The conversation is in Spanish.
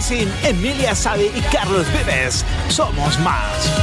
Wisin, Emilia Sade y Carlos Vives. Somos más.